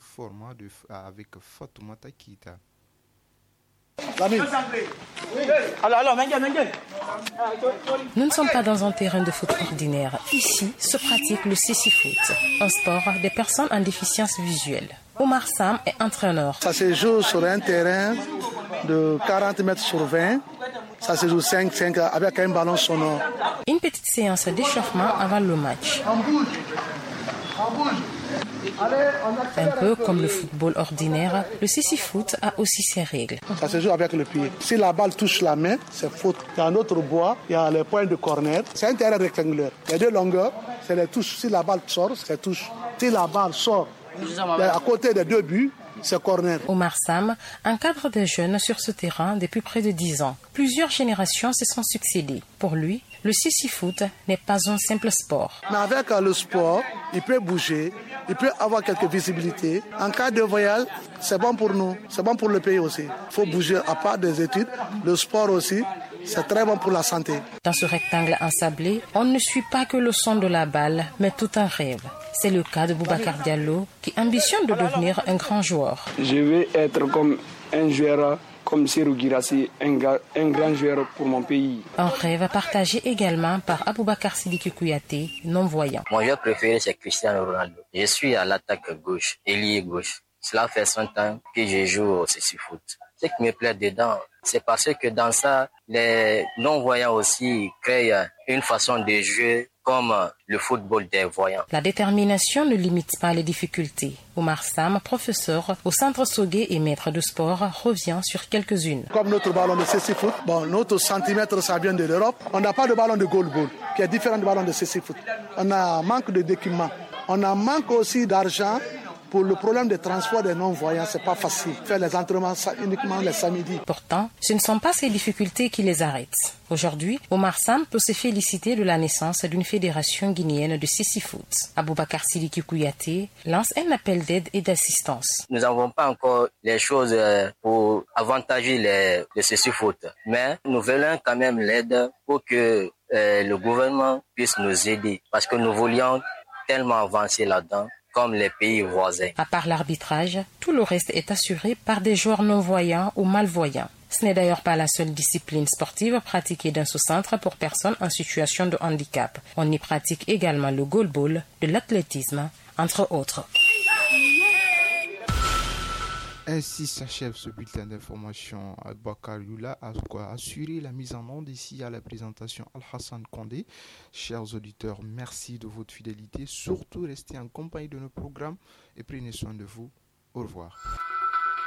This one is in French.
format avec Fatoumata Keita. Nous ne sommes pas dans un terrain de foot ordinaire. Ici se pratique le cécifoot, un sport des personnes en déficience visuelle. Omar Sam est entraîneur. Ça se joue sur un terrain de 40 mètres sur 20. Ça se joue 5-5 avec un ballon sonore. Une petite séance d'échauffement avant le match. On bouge. Un peu comme le football ordinaire, le cécifoot a aussi ses règles. Ça se joue avec le pied. Si la balle touche la main, c'est faute. Il y a un autre bois, il y a les points de corner. C'est un terrain rectangulaire. Il y a deux longueurs, c'est les touches. Si la balle sort, c'est touche. Si la balle sort, à côté des deux buts, c'est corner. Omar Sam encadre des jeunes sur ce terrain depuis près de 10 ans. Plusieurs générations se sont succédées. Pour lui, le cécifoot n'est pas un simple sport. Mais avec le sport, il peut bouger, il peut avoir quelques visibilités. En cas de voyage, c'est bon pour nous, c'est bon pour le pays aussi. Il faut bouger à part des études. Le sport aussi, c'est très bon pour la santé. Dans ce rectangle ensablé, on ne suit pas que le son de la balle, mais tout un rêve. C'est le cas de Boubacar Diallo qui ambitionne de devenir un grand joueur. Je vais être comme un joueur, comme Serhou Guirassy, un grand joueur pour mon pays. Un rêve partagé également par Aboubakar Sidiki Kouyaté, non-voyant. Mon joueur préféré, c'est Cristiano Ronaldo. Je suis à l'attaque gauche, ailier gauche. Cela fait 100 ans que je joue au cécifoot. Ce qui me plaît dedans, c'est parce que dans ça, les non-voyants aussi créent une façon de jouer comme le football des voyants. La détermination ne limite pas les difficultés. Omar Sam, professeur au Centre Sogué et maître de sport, revient sur quelques-unes. Comme notre ballon de cécifoot, notre centimètre, ça vient de l'Europe. On n'a pas de ballon de goal-ball, qui est différent du ballon de cécifoot. On a manque d'équipement. On a manque aussi d'argent. Pour le problème de transport des non-voyants, c'est pas facile. Faire les entraînements uniquement les samedis. Pourtant, ce ne sont pas ces difficultés qui les arrêtent. Aujourd'hui, Omar Sam peut se féliciter de la naissance d'une fédération guinéenne de cécifoot. Aboubakar Sidiki Kouyaté lance un appel d'aide et d'assistance. Nous n'avons pas encore les choses pour avantager le cécifoot, mais nous voulons quand même l'aide pour que le gouvernement puisse nous aider, parce que nous voulions tellement avancer là-dedans comme les pays voisins. À part l'arbitrage, tout le reste est assuré par des joueurs non-voyants ou malvoyants. Ce n'est d'ailleurs pas la seule discipline sportive pratiquée dans ce centre pour personnes en situation de handicap. On y pratique également le goalball, de l'athlétisme, entre autres. Ainsi s'achève ce bulletin d'information. Bakar Yula a assuré la mise en onde ici à la présentation Al-Hassan Kondé. Chers auditeurs, merci de votre fidélité. Surtout, restez en compagnie de nos programmes et prenez soin de vous. Au revoir.